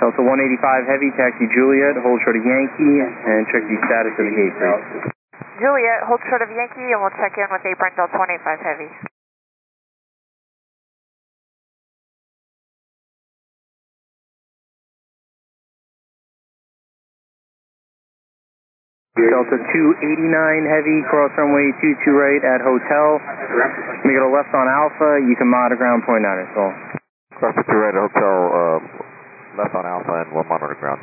Delta 185 Heavy, taxi Juliet, hold short of Yankee, and check the status of the gate, please. Juliet, hold short of Yankee, and we'll check in with apron Delta 185 Heavy. Delta 289 Heavy, cross runway 22 right at hotel. Make it a left on Alpha, you can monitor ground point 9 as well. Cross 22 right at hotel, left on Alpha, and we'll monitor ground.